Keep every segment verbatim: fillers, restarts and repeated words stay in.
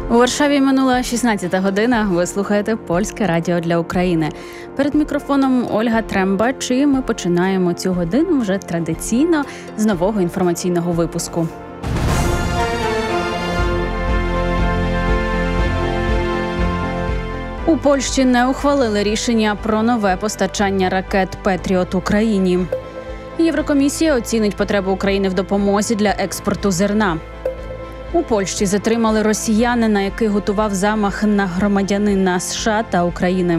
У Варшаві минула шістнадцята година. Ви слухаєте Польське радіо для України. Перед мікрофоном Ольга Трембач, і ми починаємо цю годину вже традиційно з нового інформаційного випуску. У Польщі не ухвалили рішення про нове постачання ракет «Петріот» Україні. Єврокомісія оцінить потребу України в допомозі для експорту зерна. У Польщі затримали росіянина, який готував замах на громадянина США та України.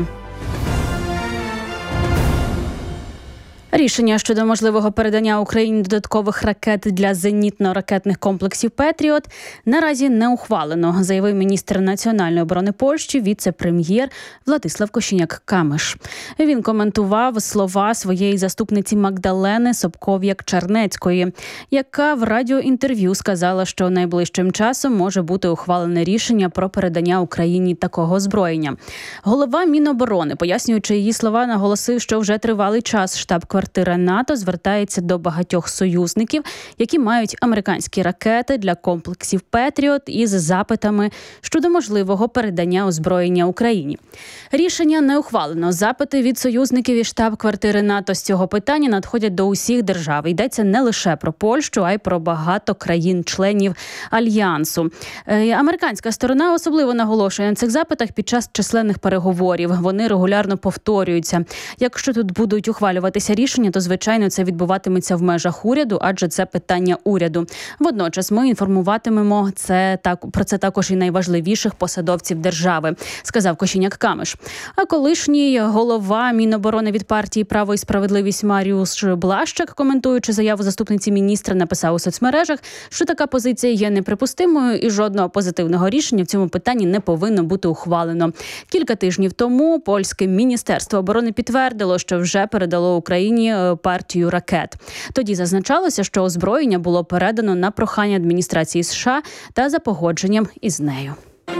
Рішення щодо можливого передання Україні додаткових ракет для зенітно-ракетних комплексів «Петріот» наразі не ухвалено, заявив міністр національної оборони Польщі, віце-прем'єр Владислав Косiniak-Kamysz. Він коментував слова своєї заступниці Магдалени Собков'як-Чернецької, яка в радіоінтерв'ю сказала, що найближчим часом може бути ухвалене рішення про передання Україні такого озброєння. Голова Міноборони, пояснюючи її слова, наголосив, що вже тривалий час штаб-квартира Квартира НАТО звертається до багатьох союзників, які мають американські ракети для комплексів «Петріот» із запитами щодо можливого передання озброєння Україні. Рішення не ухвалено. Запити від союзників і штаб-квартири НАТО з цього питання надходять до усіх держав. Йдеться не лише про Польщу, а й про багато країн-членів Альянсу. Американська сторона особливо наголошує на цих запитах під час численних переговорів. Вони регулярно повторюються. Якщо тут будуть ухвалюватися рішення, то, звичайно, це відбуватиметься в межах уряду, адже це питання уряду. Водночас ми інформуватимемо це так, про це також і найважливіших посадовців держави, сказав Косiniak-Kamysz. А колишній голова Міноборони від партії «Право і справедливість» Маріуsz Błaszczak, коментуючи заяву заступниці міністра, написав у соцмережах, що така позиція є неприпустимою і жодного позитивного рішення в цьому питанні не повинно бути ухвалено. Кілька тижнів тому польське Міністерство оборони підтвердило, що вже передало Україні партію ракет. Тоді зазначалося, що озброєння було передано на прохання адміністрації США та за погодженням із нею.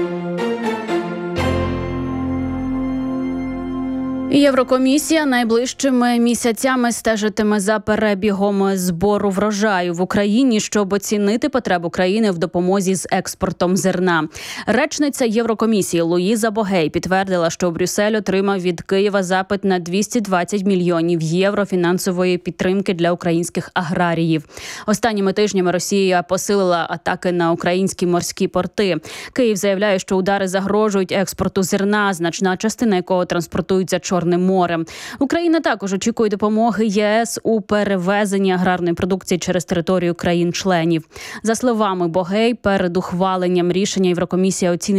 Єврокомісія найближчими місяцями стежитиме за перебігом збору врожаю в Україні, щоб оцінити потребу країни в допомозі з експортом зерна. Речниця Єврокомісії Луїза Богей підтвердила, що Брюссель отримав від Києва запит на двісті двадцять мільйонів євро фінансової підтримки для українських аграріїв. Останніми тижнями Росія посилила атаки на українські морські порти. Київ заявляє, що удари загрожують експорту зерна, значна частина якого транспортується Чорним морем. Україна також очікує допомоги ЄС у перевезенні аграрної продукції через територію країн-членів. За словами Богей, перед ухваленням рішення Єврокомісія оцінить